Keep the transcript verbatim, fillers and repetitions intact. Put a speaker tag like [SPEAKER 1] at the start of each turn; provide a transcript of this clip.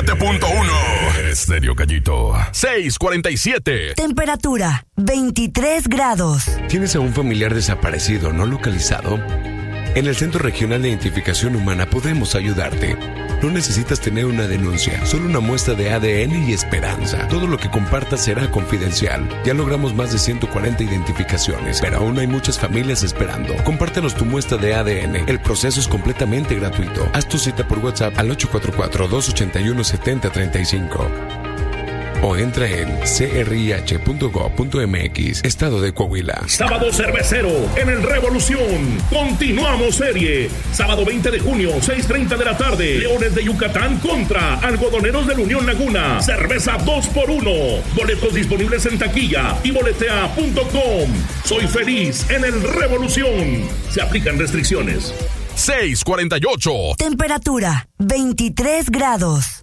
[SPEAKER 1] siete punto uno. Estéreo Gallito. seiscientos cuarenta y siete.
[SPEAKER 2] Temperatura, veintitrés grados.
[SPEAKER 3] ¿Tienes a un familiar desaparecido no localizado? En el Centro Regional de Identificación Humana podemos ayudarte. No necesitas tener una denuncia, solo una muestra de A D N y esperanza. Todo lo que compartas será confidencial. Ya logramos más de ciento cuarenta identificaciones, pero aún hay muchas familias esperando. Compártenos tu muestra de A D N. El proceso es completamente gratuito. Haz tu cita por WhatsApp al ocho cuatro cuatro, dos ocho uno, siete cero tres cinco. O entra en c r i h punto gov punto m x, Estado de Coahuila.
[SPEAKER 4] Sábado cervecero en el Revolución. Continuamos serie. Sábado veinte de junio, seis treinta de la tarde. Leones de Yucatán contra Algodoneros de la Unión Laguna. Cerveza dos por uno. Boletos disponibles en taquilla y boletea punto com. Soy feliz en el Revolución. Se aplican restricciones.
[SPEAKER 1] seiscientos cuarenta y ocho.
[SPEAKER 2] Temperatura, veintitrés grados.